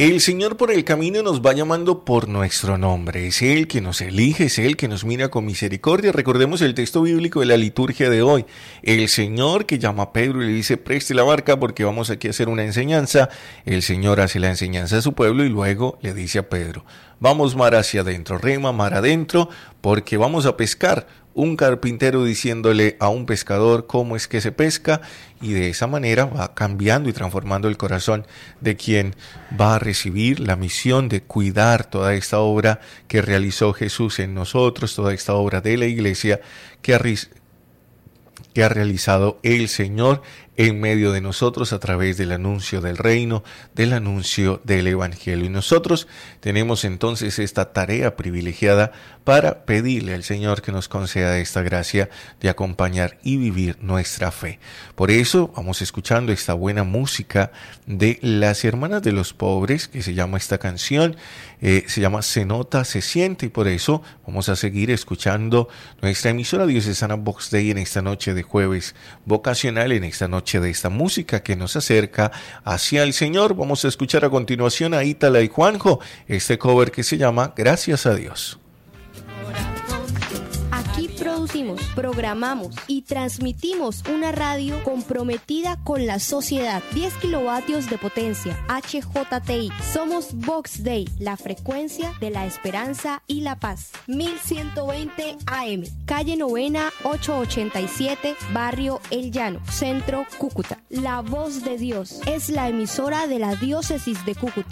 El Señor por el camino nos va llamando por nuestro nombre. Es Él que nos elige, es Él que nos mira con misericordia. Recordemos el texto bíblico de la liturgia de hoy. El Señor que llama a Pedro y le dice, preste la barca porque vamos aquí a hacer una enseñanza. El Señor hace la enseñanza a su pueblo y luego le dice a Pedro, vamos mar hacia adentro, rema mar adentro porque vamos a pescar. Un carpintero diciéndole a un pescador cómo es que se pesca, y de esa manera va cambiando y transformando el corazón de quien va a recibir la misión de cuidar toda esta obra que realizó Jesús en nosotros, toda esta obra de la iglesia que ha realizado el Señor en medio de nosotros a través del anuncio del reino, del anuncio del evangelio. Y nosotros tenemos entonces esta tarea privilegiada para pedirle al Señor que nos conceda esta gracia de acompañar y vivir nuestra fe. Por eso vamos escuchando esta buena música de las Hermanas de los Pobres, que se llama esta canción, se llama Se Nota, Se Siente, y por eso vamos a seguir escuchando nuestra emisora diocesana Vox Dei en esta noche de jueves vocacional, en esta noche de esta música que nos acerca hacia el Señor. Vamos a escuchar a continuación a Ítala y Juanjo, este cover que se llama Gracias a Dios. Aquí producimos, programamos y transmitimos una radio comprometida con la sociedad. 10 kilovatios de potencia, HJTI. Somos Vox Dei, la frecuencia de la esperanza y la paz. 1120 AM, calle Novena 887, barrio El Llano, Centro, Cúcuta. La Voz de Dios es la emisora de la Diócesis de Cúcuta.